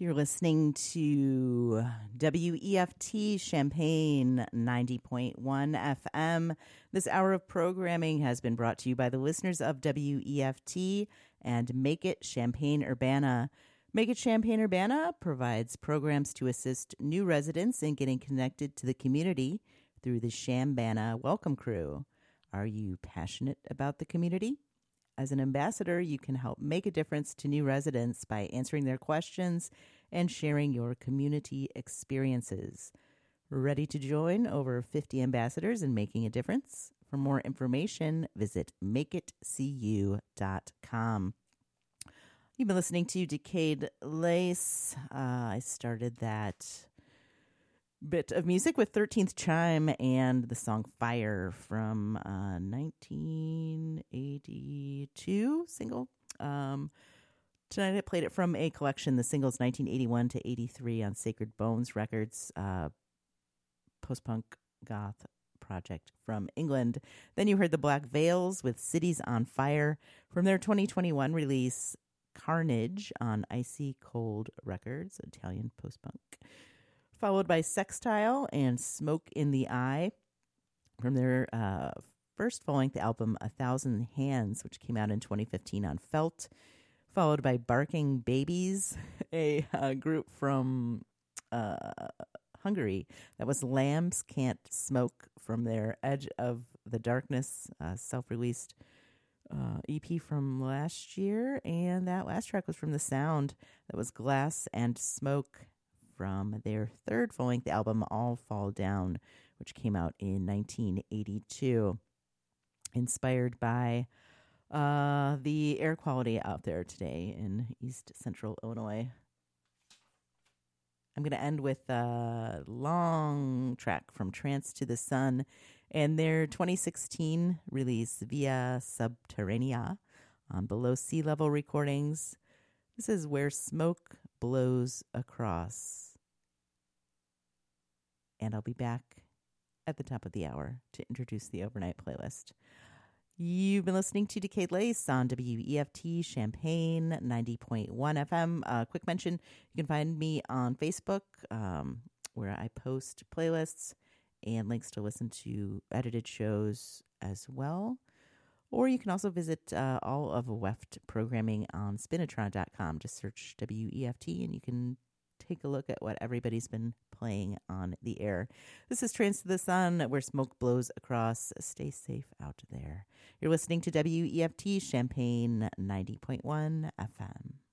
You're listening to WEFT Champaign 90.1 FM. This hour of programming has been brought to you by the listeners of WEFT and Make It Champaign-Urbana. Make It Champaign-Urbana provides programs to assist new residents in getting connected to the community through the Chambana Welcome Crew. Are you passionate about the community? As an ambassador, you can help make a difference to new residents by answering their questions and sharing your community experiences. Ready to join over 50 ambassadors in making a difference? For more information, visit makeitcu.com. You've been listening to Decayed Lace. I started that bit of music with 13th Chime and the song Fire from 1982 single. Tonight I played it from a collection, the singles 1981 to 83 on Sacred Bones Records, post-punk goth project from England. Then you heard the Black Veils with Cities on Fire from their 2021 release Carnage on Icy Cold Records, Italian post-punk. Followed by Sextile and Smoke in the Eye from their first full-length album, 1,000 Hands, which came out in 2015 on Felt. Followed by Barking Babies, a group from Hungary. That was Lambs Can't Smoke from their Edge of the Darkness self-released EP from last year. And that last track was from The Sound. That was Glass and Smoke from their third full-length album, All Fall Down, which came out in 1982. Inspired by the air quality out there today in East Central Illinois. I'm going to end with a long track from Trance to the Sun and their 2016 release Via Subterranea on Below Sea Level Recordings. This is Where Smoke Blows Across. And I'll be back at the top of the hour to introduce the overnight playlist. You've been listening to Decayed Lace on WEFT Champaign 90.1 FM. Quick mention, you can find me on Facebook where I post playlists and links to listen to edited shows as well. Or you can also visit all of WEFT programming on Spinitron.com. Just search WEFT and you can take a look at what everybody's been playing on the air. This is Trance to the Sun, where smoke blows across. Stay safe out there. You're listening to WEFT Champaign 90.1 FM.